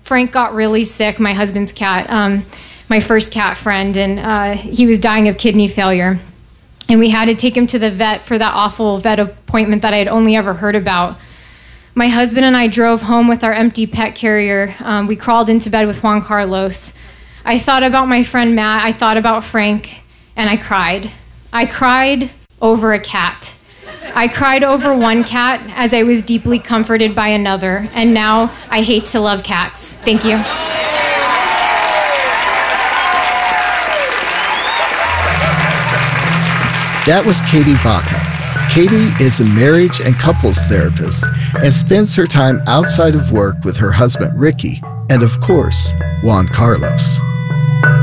Frank got really sick, my husband's cat, my first cat friend, and he was dying of kidney failure. And we had to take him to the vet for that awful vet appointment that I had only ever heard about. My husband and I drove home with our empty pet carrier. We crawled into bed with Juan Carlos. I thought about my friend Matt, I thought about Frank, and I cried. I cried over a cat. I cried over one cat as I was deeply comforted by another, and now I hate to love cats. Thank you. That was Katie Vaca. Katie is a marriage and couples therapist and spends her time outside of work with her husband, Ricky, and of course, Juan Carlos.